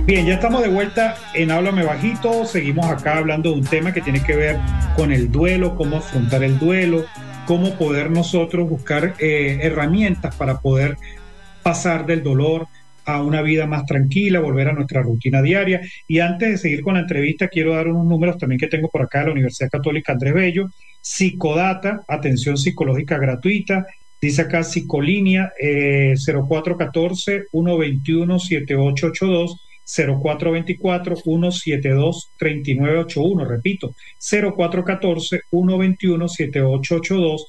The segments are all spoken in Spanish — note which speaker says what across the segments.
Speaker 1: Bien, ya estamos de vuelta en Háblame Bajito. Seguimos acá hablando de un tema que tiene que ver con el duelo, cómo afrontar el duelo, cómo poder nosotros buscar herramientas para poder pasar del dolor a una vida más tranquila, volver a nuestra rutina diaria. Y antes de seguir con la entrevista, quiero dar unos números también que tengo por acá de la Universidad Católica Andrés Bello. Psicodata, atención psicológica gratuita. Dice acá Psicolínea 0414-121-7882, 0424-172-3981. Repito, 0414-121-7882,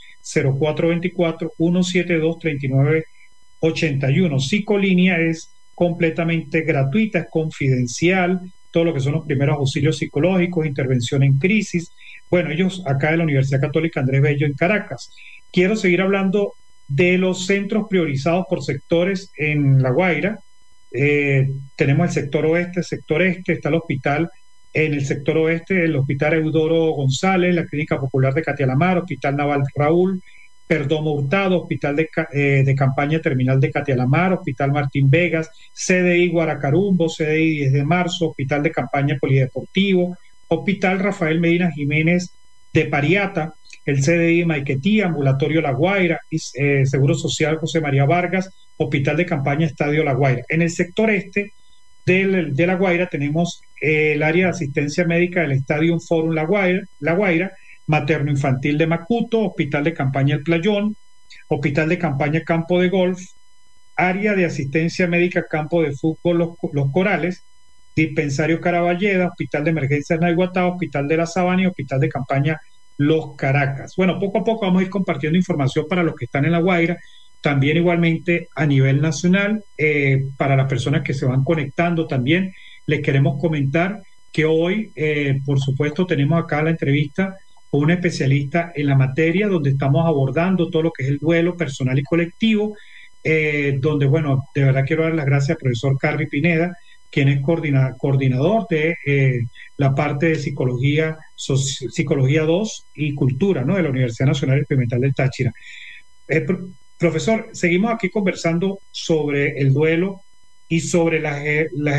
Speaker 1: 0424-172-3981. Psicolínea es completamente gratuita, es confidencial, todo lo que son los primeros auxilios psicológicos, intervención en crisis. Bueno, ellos acá de la Universidad Católica Andrés Bello en Caracas. Quiero seguir hablando de los centros priorizados por sectores en La Guaira. Tenemos el sector oeste, el sector este, está el hospital en el sector oeste, el Hospital Eudoro González, la Clínica Popular de Catialamar, Hospital Naval Raúl, Perdomo Hurtado, Hospital de Campaña Terminal de Catialamar, Hospital Martín Vegas, CDI Guaracarumbo, CDI 10 de marzo, Hospital de Campaña Polideportivo, Hospital Rafael Medina Jiménez de Pariata, el CDI Maiquetía, Ambulatorio La Guaira, Seguro Social José María Vargas, Hospital de Campaña Estadio La Guaira. En el sector este de La Guaira tenemos el área de asistencia médica del Estadio Forum La Guaira, Materno Infantil de Macuto, Hospital de Campaña El Playón, Hospital de Campaña Campo de Golf, área de asistencia médica Campo de Fútbol Los Corales, Dispensario Caraballeda, Hospital de Emergencias Naiguatá, Hospital de la Sabana y Hospital de Campaña Los Caracas. Bueno, poco a poco vamos a ir compartiendo información para los que están en La Guaira, también igualmente a nivel nacional, para las personas que se van conectando también, les queremos comentar que hoy, por supuesto, tenemos acá la entrevista con un especialista en la materia, donde estamos abordando todo lo que es el duelo personal y colectivo, donde, bueno, de verdad quiero dar las gracias al profesor Carri Pineda, quien es coordinador de la parte de psicología 2 y cultura, ¿no?, de la Universidad Nacional Experimental del Táchira. Profesor, seguimos aquí conversando sobre el duelo y sobre las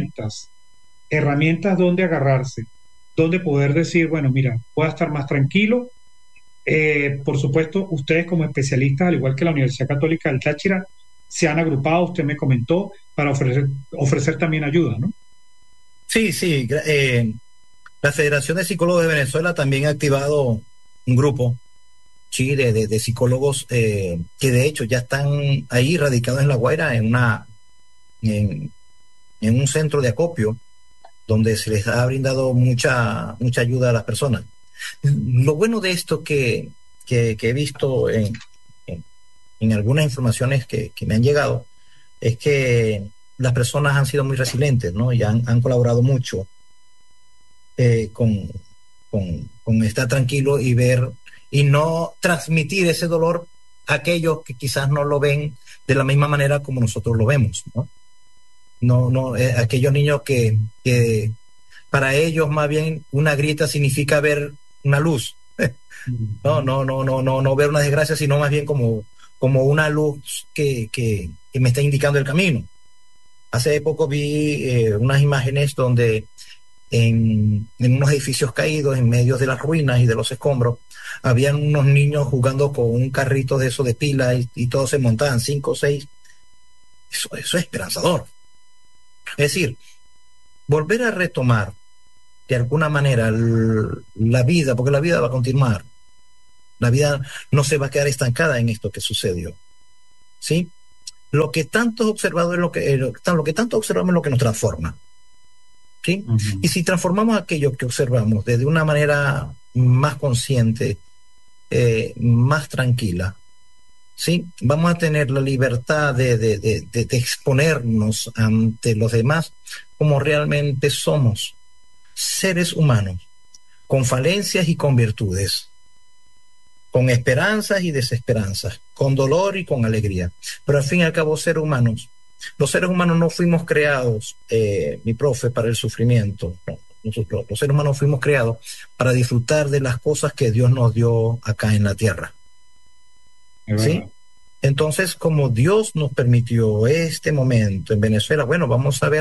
Speaker 1: herramientas donde agarrarse, donde poder decir, bueno, mira, voy a estar más tranquilo. Por supuesto, ustedes como especialistas, al igual que la Universidad Católica del Táchira, se han agrupado, usted me comentó, para ofrecer también ayuda, ¿no?
Speaker 2: Sí, sí. La Federación de Psicólogos de Venezuela también ha activado un grupo, sí, de psicólogos que de hecho ya están ahí radicados en La Guaira, en, en un centro de acopio donde se les ha brindado mucha ayuda a las personas. Lo bueno de esto que he visto en algunas informaciones que me han llegado es que las personas han sido muy resilientes, ¿no? Y han colaborado mucho con estar tranquilo y ver y no transmitir ese dolor a aquellos que quizás no lo ven de la misma manera como nosotros lo vemos, ¿no? No, aquellos niños que para ellos más bien una grieta significa ver una luz. No ver una desgracia, sino más bien como una luz que me está indicando el camino. Hace poco vi unas imágenes donde en unos edificios caídos, en medio de las ruinas y de los escombros, habían unos niños jugando con un carrito de eso de pila y todos se montaban, 5 o 6. Eso es esperanzador. Es decir, volver a retomar de alguna manera la vida, porque la vida va a continuar. La vida no se va a quedar estancada en esto que sucedió, ¿sí? Lo que tanto observado es lo que tanto observamos es lo que nos transforma, ¿sí?
Speaker 1: Uh-huh.
Speaker 2: Y si transformamos aquello que observamos desde una manera más consciente, más tranquila, ¿sí? Vamos a tener la libertad de exponernos ante los demás como realmente somos, seres humanos, con falencias y con virtudes, con esperanzas y desesperanzas, con dolor y con alegría. Pero al fin y al cabo, seres humanos. Los seres humanos no fuimos creados, mi profe, para el sufrimiento. No. Los seres humanos fuimos creados para disfrutar de las cosas que Dios nos dio acá en la tierra. ¿Sí? Entonces, como Dios nos permitió este momento en Venezuela, bueno, vamos a ver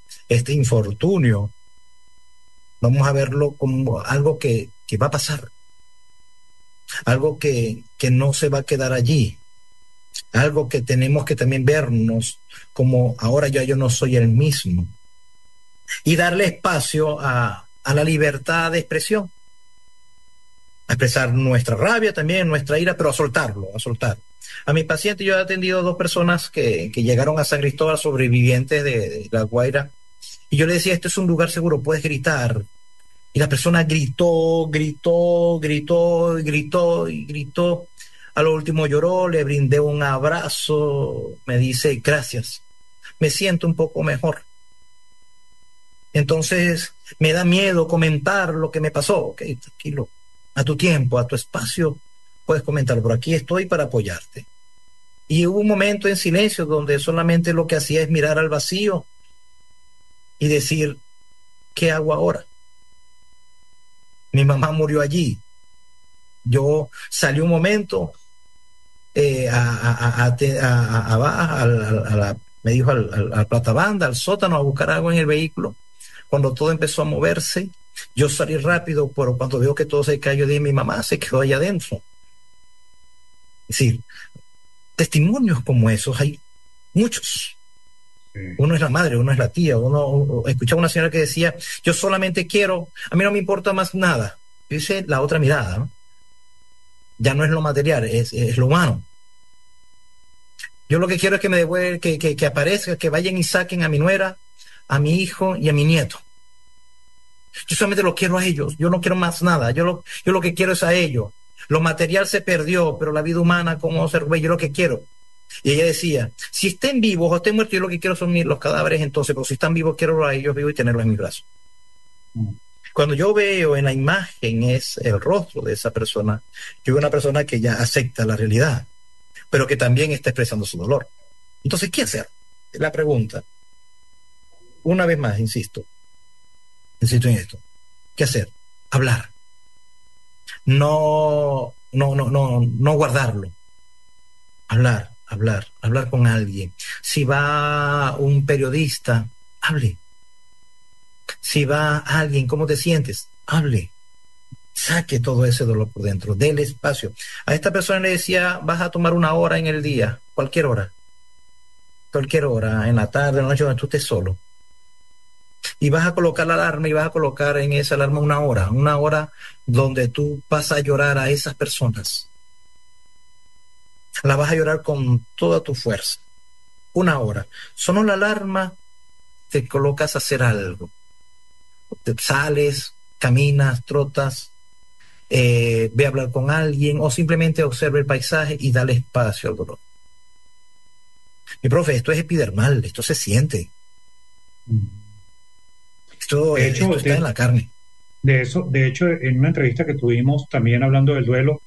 Speaker 2: este infortunio, vamos a verlo como algo que va a pasar, algo que no se va a quedar allí, algo que tenemos que también vernos como ahora yo no soy el mismo, y darle espacio a la libertad de expresión, a expresar nuestra rabia también, nuestra ira, pero a soltarlo, a soltar. A mi paciente yo he atendido 2 personas que llegaron a San Cristóbal, sobrevivientes de La Guaira, y yo le decía, este es un lugar seguro, puedes gritar. Y la persona gritó, gritó, gritó, gritó y gritó. A lo último lloró, le brindé un abrazo, me dice, gracias, me siento un poco mejor. Entonces, me da miedo comentar lo que me pasó. Ok, tranquilo, a tu tiempo, a tu espacio, puedes comentar, por aquí estoy para apoyarte. Y hubo un momento en silencio donde solamente lo que hacía es mirar al vacío y decir, ¿qué hago ahora? Mi mamá murió allí. Yo salí un momento me dijo al platabanda, al sótano, a buscar algo en el vehículo. Cuando todo empezó a moverse, yo salí rápido, pero cuando veo que todo se cayó, dije, mi mamá se quedó allá adentro. Es decir, testimonios como esos hay muchos. Uno es la madre, uno es la tía, uno escuchaba una señora que decía, yo solamente quiero, a mí no me importa más nada. Dice la otra mirada, ¿no? Ya no es lo material, es lo humano. Yo lo que quiero es que me devuelvan, que aparezca, que vayan y saquen a mi nuera, a mi hijo y a mi nieto. Yo solamente lo quiero a ellos, yo no quiero más nada, yo lo que quiero es a ellos. Lo material se perdió, pero la vida humana, como se ve, yo lo que quiero. Y ella decía, si estén vivos o estén muertos, yo lo que quiero son los cadáveres entonces, pero si están vivos, quiero a ellos vivos y tenerlos en mis brazos. Cuando yo veo en la imagen es el rostro de esa persona, yo veo una persona que ya acepta la realidad, pero que también está expresando su dolor. Entonces, ¿qué hacer? La pregunta. Una vez más, insisto en esto. ¿Qué hacer? Hablar. No guardarlo. Hablar con alguien. Si va un periodista, hable. Si va alguien, ¿cómo te sientes? Hable. Saque todo ese dolor por dentro, déle espacio. A esta persona le decía, vas a tomar 1 hora en el día, cualquier hora, en la tarde, en la noche, donde tú estés solo. Y vas a colocar la alarma y vas a colocar en esa alarma 1 hora donde tú vas a llorar a esas personas. La vas a llorar con toda tu fuerza. 1 hora. Sonó la alarma, te colocas a hacer algo. Te sales, caminas, trotas, ve a hablar con alguien o simplemente observa el paisaje y dale espacio al dolor. Mi profe, esto es epidermal, esto se siente. Esto está en la carne.
Speaker 1: De hecho, en una entrevista que tuvimos también hablando del duelo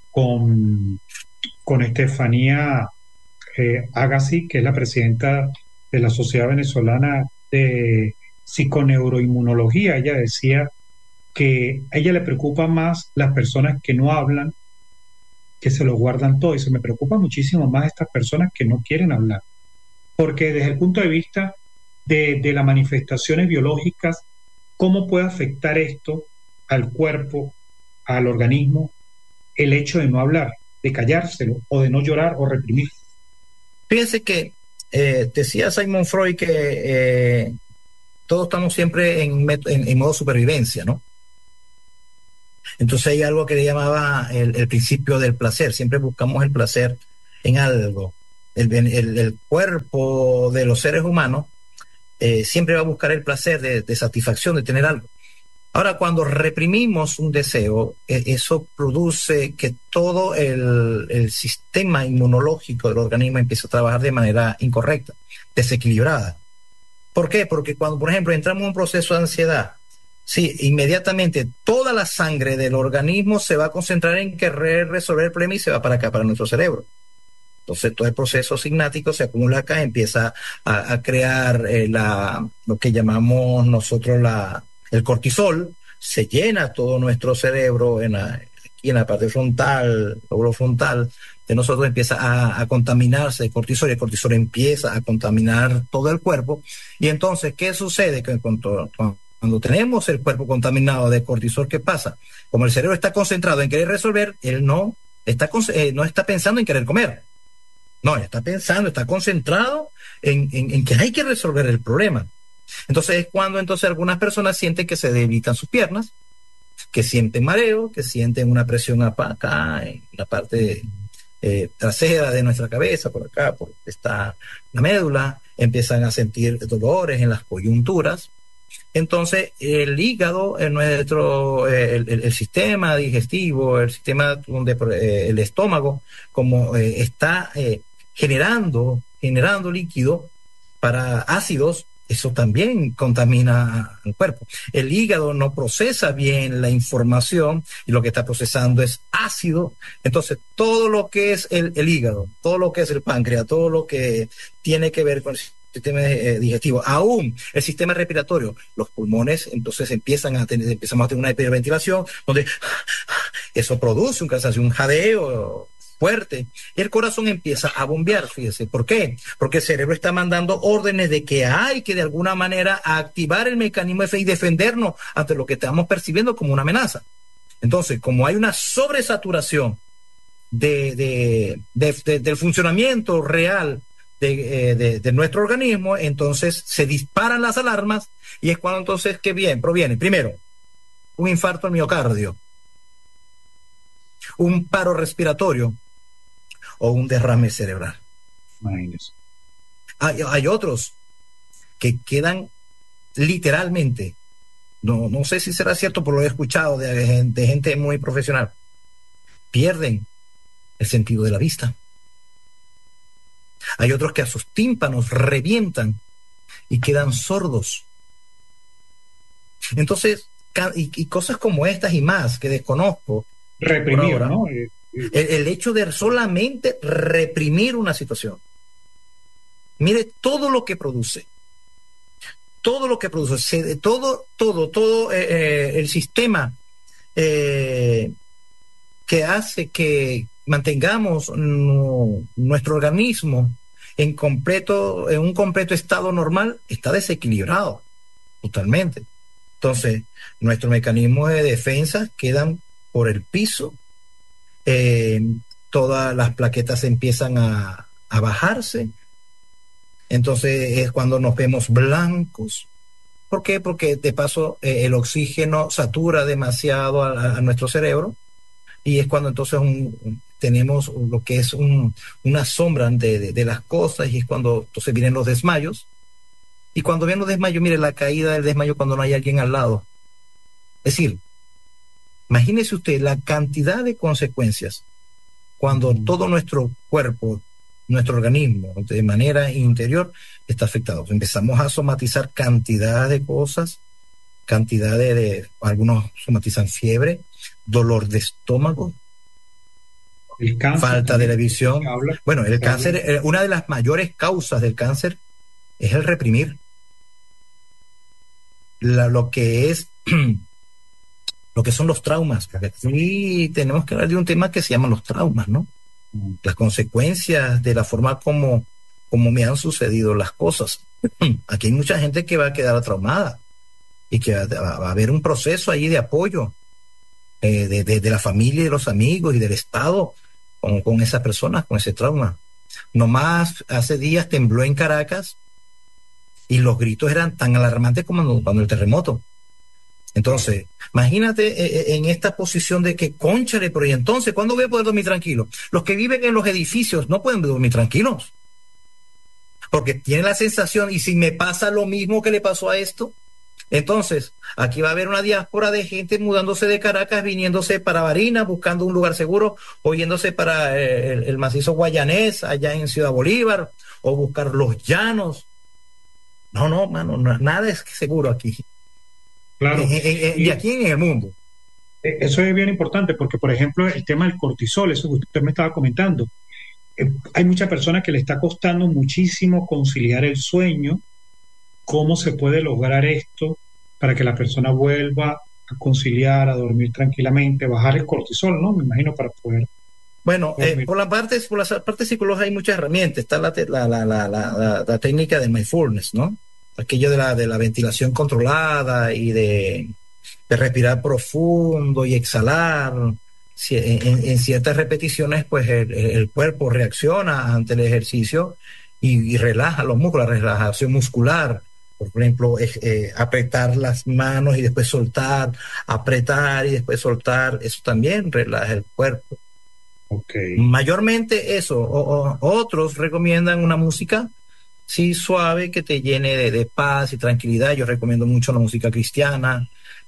Speaker 1: con Estefanía Agassi, que es la presidenta de la Sociedad Venezolana de Psiconeuroinmunología, ella decía que a ella le preocupa más las personas que no hablan, que se lo guardan todo, y se me preocupa muchísimo más estas personas que no quieren hablar, porque desde el punto de vista de las manifestaciones biológicas, ¿cómo puede afectar esto al cuerpo, al organismo, el hecho de no hablar, de callárselo o de no llorar o reprimir?
Speaker 2: Fíjense que decía Sigmund Freud que todos estamos siempre en modo supervivencia, ¿no? Entonces hay algo que le llamaba el principio del placer. Siempre buscamos el placer en algo. El cuerpo de los seres humanos siempre va a buscar el placer de satisfacción, de tener algo. Ahora, cuando reprimimos un deseo, eso produce que todo el sistema inmunológico del organismo empieza a trabajar de manera incorrecta, desequilibrada. ¿Por qué? Porque cuando, por ejemplo, entramos en un proceso de ansiedad, sí, inmediatamente toda la sangre del organismo se va a concentrar en querer resolver el problema y se va para acá, para nuestro cerebro. Entonces todo el proceso signático se acumula acá, empieza a crear lo que llamamos nosotros el cortisol, se llena todo nuestro cerebro aquí en la parte frontal, lóbulo frontal, de nosotros empieza a contaminarse de cortisol, y el cortisol empieza a contaminar todo el cuerpo. Y entonces, ¿qué sucede? Que cuando tenemos el cuerpo contaminado de cortisol, ¿qué pasa? Como el cerebro está concentrado en querer resolver, él no está pensando en querer comer. No, está pensando, está concentrado en que hay que resolver el problema. Entonces es cuando entonces algunas personas sienten que se debilitan sus piernas, que sienten mareo, que sienten una presión acá en la parte trasera de nuestra cabeza, por acá, por está la médula, empiezan a sentir dolores en las coyunturas. Entonces, el hígado, el sistema digestivo, el sistema donde el estómago, como está generando líquido para ácidos, eso también contamina al cuerpo. El hígado no procesa bien la información y lo que está procesando es ácido. Entonces, todo lo que es el hígado, todo lo que es el páncreas, todo lo que tiene que ver con el sistema digestivo, aún el sistema respiratorio, los pulmones, entonces empezamos a tener una hiperventilación donde eso produce un cansancio, un jadeo fuerte, y el corazón empieza a bombear. Fíjese, ¿por qué? Porque el cerebro está mandando órdenes de que hay que de alguna manera activar el mecanismo y defendernos ante lo que estamos percibiendo como una amenaza. Entonces, como hay una sobresaturación del funcionamiento real de nuestro organismo, entonces se disparan las alarmas, y es cuando entonces que proviene primero un infarto al miocardio, un paro respiratorio o un derrame cerebral.
Speaker 1: Imagínese.
Speaker 2: Hay otros que quedan literalmente, no sé si será cierto, pero lo he escuchado de gente muy profesional, pierden el sentido de la vista. Hay otros que a sus tímpanos revientan y quedan sordos. Entonces, y cosas como estas y más que desconozco.
Speaker 1: Reprimir,
Speaker 2: ahora,
Speaker 1: ¿no?
Speaker 2: El hecho de solamente reprimir una situación. Mire todo lo que produce. Todo lo que produce. Todo el sistema que hace que mantengamos nuestro organismo en un completo estado normal está desequilibrado totalmente. Entonces, nuestros mecanismos de defensa quedan por el piso. Todas las plaquetas empiezan a bajarse. Entonces es cuando nos vemos blancos. ¿Por qué? Porque de paso el oxígeno satura demasiado a nuestro cerebro, y es cuando entonces tenemos lo que es una sombra de las cosas, y es cuando entonces vienen los desmayos. Y cuando vienen los desmayos, mire la caída del desmayo cuando no hay alguien al lado. Es decir, imagínese usted la cantidad de consecuencias cuando todo nuestro cuerpo, nuestro organismo, de manera interior, está afectado. Empezamos a somatizar cantidad de cosas, algunos somatizan fiebre, dolor de estómago,
Speaker 1: el cáncer,
Speaker 2: falta de la visión. Bueno, el cáncer,
Speaker 1: habla.
Speaker 2: una de las mayores causas del cáncer es el reprimir lo que son los traumas. Y tenemos que hablar de un tema que se llama los traumas, ¿no? Las consecuencias de la forma como me han sucedido las cosas. Aquí hay mucha gente que va a quedar traumada, y que va a haber un proceso ahí de apoyo de la familia y de los amigos y del Estado con esas personas, con ese trauma. Nomás hace días tembló en Caracas y los gritos eran tan alarmantes como cuando el terremoto. Entonces, imagínate en esta posición de que, cónchale, pero y entonces, ¿cuándo voy a poder dormir tranquilo? Los que viven en los edificios no pueden dormir tranquilos, porque tienen la sensación, ¿y si me pasa lo mismo que le pasó a esto? Entonces, aquí va a haber una diáspora de gente mudándose de Caracas, viniéndose para Barinas, buscando un lugar seguro, o yéndose para el macizo guayanés, allá en Ciudad Bolívar, o buscar los llanos. No, mano, nada es seguro aquí.
Speaker 1: Claro.
Speaker 2: Y aquí en el mundo.
Speaker 1: Eso es bien importante porque, por ejemplo, el tema del cortisol, eso que usted me estaba comentando, hay muchas personas que le está costando muchísimo conciliar el sueño. ¿Cómo se puede lograr esto para que la persona vuelva a conciliar, a dormir tranquilamente, bajar el cortisol, ¿no? Me imagino para poder
Speaker 2: Bueno, por las partes psicológicas hay muchas herramientas. Está la técnica de mindfulness, ¿no? Aquello de la ventilación controlada y de respirar profundo y exhalar. En ciertas repeticiones, pues el cuerpo reacciona ante el ejercicio y relaja los músculos, la relajación muscular. Por ejemplo, apretar las manos y después soltar, apretar y después soltar. Eso también relaja el cuerpo.
Speaker 1: Okay.
Speaker 2: Mayormente eso. Otros recomiendan una música, sí, suave, que te llene de paz y tranquilidad. Yo recomiendo mucho la música cristiana,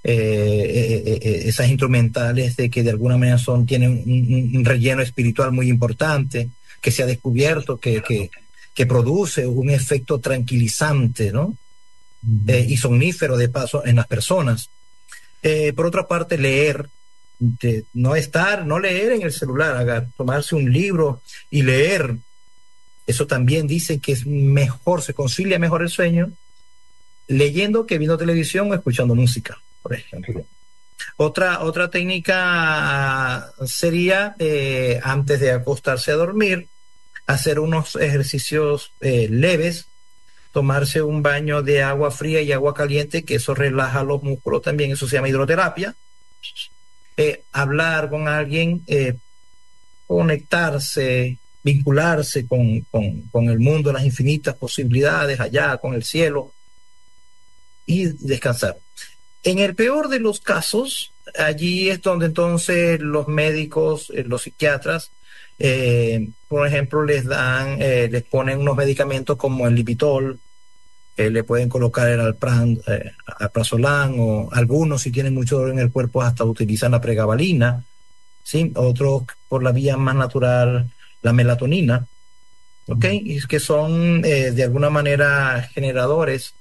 Speaker 2: esas instrumentales de que de alguna manera tienen un relleno espiritual muy importante, que se ha descubierto que produce un efecto tranquilizante, ¿no? Y somnífero de paso en las personas. Por otra parte, leer. No leer en el celular, tomarse un libro y leer. Eso también dicen que es mejor, se concilia mejor el sueño leyendo que viendo televisión o escuchando música, por ejemplo. Otra técnica sería, antes de acostarse a dormir, hacer unos ejercicios leves, tomarse un baño de agua fría y agua caliente, que eso relaja los músculos también, eso se llama hidroterapia. Hablar con alguien, conectarse, vincularse con el mundo, las infinitas posibilidades allá, con el cielo, y descansar. En el peor de los casos, allí es donde entonces los médicos, los psiquiatras, por ejemplo, les ponen unos medicamentos como el Lipitor, le pueden colocar el alprazolam, o algunos, si tienen mucho dolor en el cuerpo, hasta utilizan la pregabalina, ¿sí? Otros, por la vía más natural, la melatonina, ¿ok? Y que son de alguna manera generadores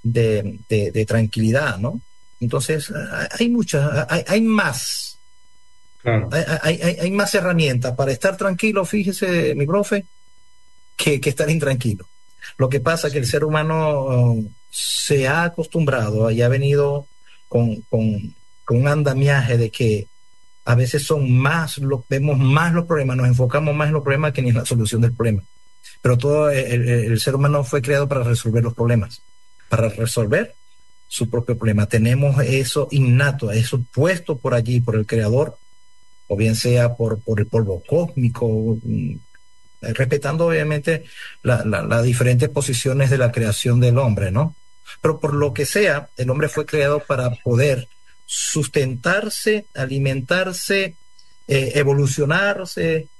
Speaker 2: de tranquilidad, ¿no? Entonces, hay muchas, hay más. Claro. Hay más herramientas para estar tranquilo, fíjese, mi profe, que estar intranquilo. Lo que pasa es que el ser humano se ha acostumbrado y ha venido con un andamiaje de que a veces vemos más los problemas, nos enfocamos más en los problemas que en la solución del problema. Pero todo el ser humano fue creado para resolver los problemas, para resolver su propio problema. Tenemos eso innato, eso puesto por allí, por el creador, o bien sea por el polvo cósmico, respetando obviamente las diferentes posiciones de la creación del hombre, ¿no? Pero por lo que sea, el hombre fue creado para poder sustentarse, alimentarse, evolucionarse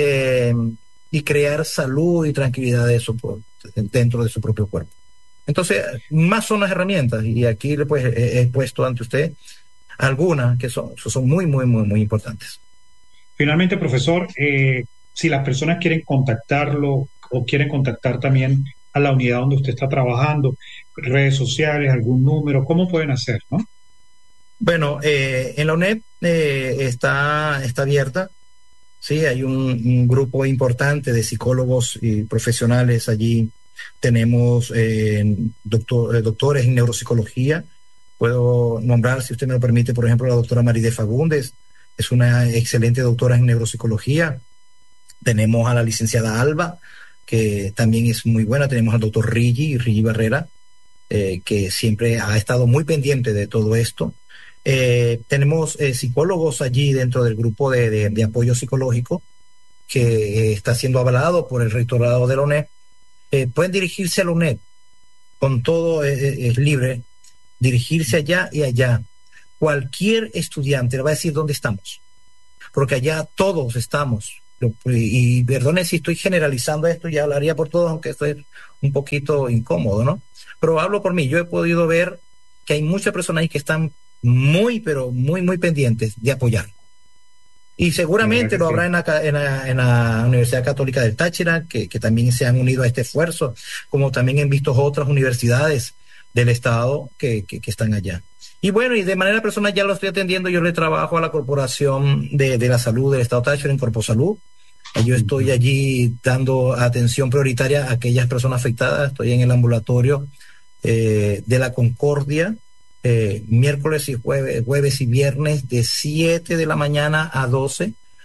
Speaker 2: y crear salud y tranquilidad dentro de su propio cuerpo. Entonces, más son las herramientas, y aquí pues, he puesto ante usted algunas que son muy, muy, muy, muy importantes.
Speaker 1: Finalmente, profesor, si las personas quieren contactarlo o quieren contactar también a la unidad donde usted está trabajando, redes sociales, algún número, ¿cómo pueden hacer, no?
Speaker 2: Bueno, en la UNED está abierta, sí, hay un grupo importante de psicólogos y profesionales allí. Tenemos doctores en neuropsicología. Puedo nombrar, si usted me lo permite, por ejemplo, la doctora Maride Fagundes, es una excelente doctora en neuropsicología. Tenemos a la licenciada Alba, que también es muy buena. Tenemos al doctor Rigi Barrera, que siempre ha estado muy pendiente de todo esto. Tenemos psicólogos allí dentro del grupo de apoyo psicológico, que está siendo avalado por el rectorado de la UNED. Pueden dirigirse a la UNED, con todo es libre, dirigirse allá y allá. Cualquier estudiante le va a decir dónde estamos, porque allá todos estamos. Y perdone si estoy generalizando esto, ya hablaría por todos, aunque esto es un poquito incómodo, ¿no? Pero hablo por mí. Yo he podido ver que hay muchas personas ahí que están muy, pero muy, muy pendientes de apoyar. Y seguramente lo habrá en la Universidad Católica del Táchira, que también se han unido a este esfuerzo, como también he visto otras universidades del estado que están allá. Y bueno, y de manera personal ya lo estoy atendiendo. Yo le trabajo a la Corporación de la Salud del Estado Táchira, en Corposalud. Yo estoy allí dando atención prioritaria a aquellas personas afectadas. Estoy en el ambulatorio de la Concordia, miércoles y jueves y viernes, de 7 de la mañana a 12,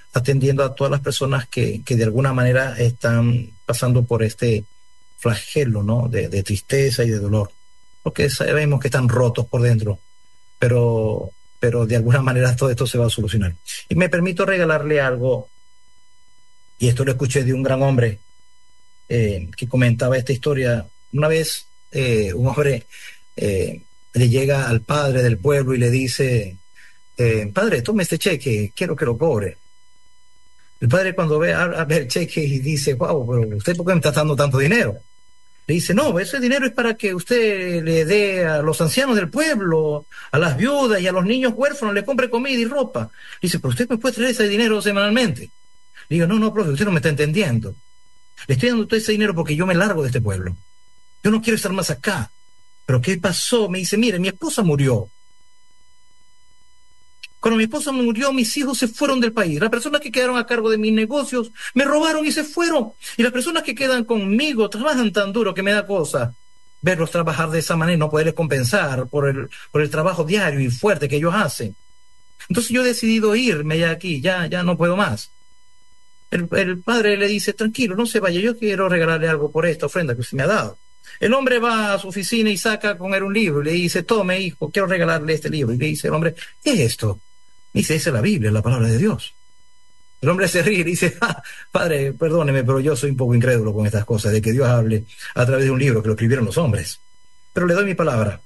Speaker 2: atendiendo a todas las personas que de alguna manera están pasando por este flagelo, ¿no? De tristeza y de dolor, porque sabemos que están rotos por dentro, pero de alguna manera todo esto se va a solucionar. Y me permito regalarle algo, y esto lo escuché de un gran hombre que comentaba esta historia. Una vez un hombre le llega al padre del pueblo y le dice, padre, tome este cheque, quiero que lo cobre. El padre cuando ve el cheque y dice, wow, pero ¿usted por qué me está dando tanto dinero? Le dice, no, ese dinero es para que usted le dé a los ancianos del pueblo, a las viudas y a los niños huérfanos, le compre comida y ropa. Le dice, pero usted me puede traer ese dinero semanalmente. Le digo, no, profe, usted no me está entendiendo. Le estoy dando todo ese dinero porque yo me largo de este pueblo. Yo no quiero estar más acá. ¿Pero qué pasó? Me dice, mire, mi esposa murió. Cuando mi esposa murió, mis hijos se fueron del país. Las personas que quedaron a cargo de mis negocios me robaron y se fueron. Y las personas que quedan conmigo trabajan tan duro que me da cosa verlos trabajar de esa manera, no poderles compensar por el trabajo diario y fuerte que ellos hacen. Entonces yo he decidido irme ya aquí, ya no puedo más. El padre le dice, tranquilo, no se vaya, yo quiero regalarle algo por esta ofrenda que usted me ha dado. El hombre va a su oficina y saca con él un libro y le dice, tome, hijo, quiero regalarle este libro. Y le dice el hombre, ¿qué es esto? Dice, esa es la Biblia, la palabra de Dios. El hombre se ríe y dice, padre, perdóneme, pero yo soy un poco incrédulo con estas cosas, de que Dios hable a través de un libro que lo escribieron los hombres. Pero le doy mi palabra,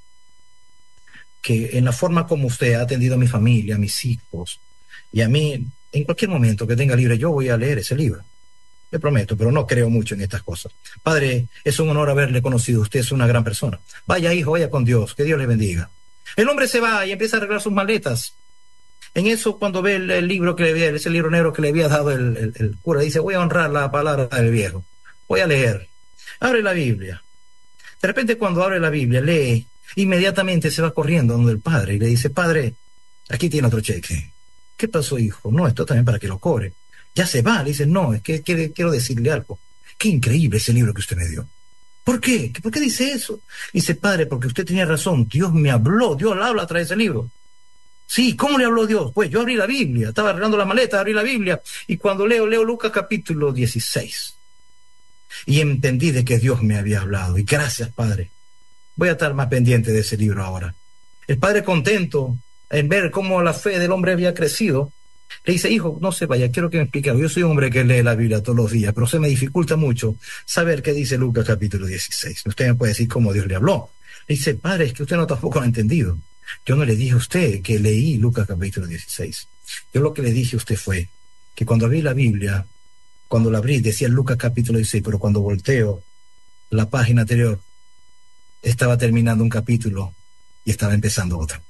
Speaker 2: que en la forma como usted ha atendido a mi familia, a mis hijos, y a mí, en cualquier momento que tenga libre, yo voy a leer ese libro. Le prometo, pero no creo mucho en estas cosas. Padre, es un honor haberle conocido. Usted es una gran persona. Vaya, hijo, vaya con Dios. Que Dios le bendiga. El hombre se va y empieza a arreglar sus maletas. En eso, cuando ve el libro que le había, ese libro negro que le había dado el cura, dice, voy a honrar la palabra del viejo. Voy a leer. Abre la Biblia. De repente, cuando abre la Biblia, lee, inmediatamente se va corriendo donde el padre y le dice, padre, aquí tiene otro cheque. ¿Qué pasó, hijo? No, esto también para que lo cobre. Ya se va, le dice, no, es que quiero decirle algo. Qué increíble ese libro que usted me dio. ¿Por qué? ¿Por qué dice eso? Dice, padre, porque usted tenía razón, Dios me habló, Dios le habla a través de ese libro. Sí, ¿cómo le habló Dios? Pues yo abrí la Biblia, estaba arreglando la maleta, abrí la Biblia, y cuando leo Lucas capítulo 16, y entendí de que Dios me había hablado, y gracias, padre. Voy a estar más pendiente de ese libro ahora. El padre, contento en ver cómo la fe del hombre había crecido, le dice, hijo, no se vaya, quiero que me explique algo. Yo soy un hombre que lee la Biblia todos los días, pero se me dificulta mucho saber qué dice Lucas capítulo 16. Usted me puede decir cómo Dios le habló. Le dice, padre, es que usted no tampoco lo ha entendido. Yo no le dije a usted que leí Lucas capítulo 16. Yo lo que le dije a usted fue que cuando abrí la Biblia, cuando la abrí, decía Lucas capítulo 16, pero cuando volteo la página anterior, estaba terminando un capítulo y estaba empezando otro.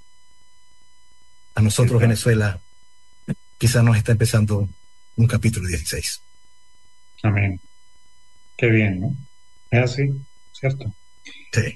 Speaker 2: A nosotros, Venezuela, quizás nos está empezando un capítulo 16.
Speaker 1: Amén. Qué bien, ¿no? Es así, ¿cierto?
Speaker 2: Sí.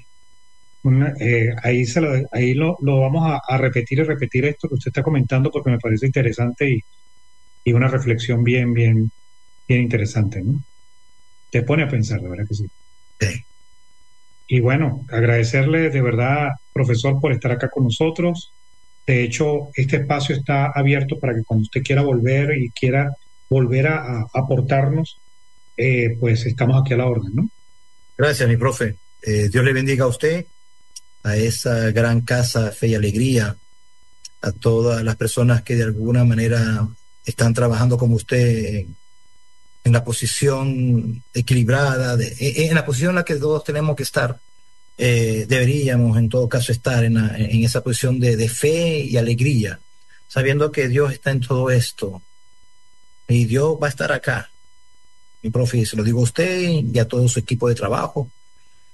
Speaker 1: Ahí lo vamos a repetir y repetir esto que usted está comentando porque me parece interesante y una reflexión bien interesante, ¿no? Te pone a pensar, de verdad que sí.
Speaker 2: Sí.
Speaker 1: Y bueno, agradecerle de verdad, profesor, por estar acá con nosotros. De hecho, este espacio está abierto para que cuando usted quiera volver y quiera volver a aportarnos, pues estamos aquí a la orden, ¿no?
Speaker 2: Gracias, mi profe. Dios le bendiga a usted, a esa gran casa Fe y Alegría, a todas las personas que de alguna manera están trabajando como usted en la posición equilibrada, en la posición en la que todos tenemos que estar. Deberíamos en todo caso estar en esa posición de fe y alegría, sabiendo que Dios está en todo esto y Dios va a estar acá. Mi profe, se lo digo a usted y a todo su equipo de trabajo,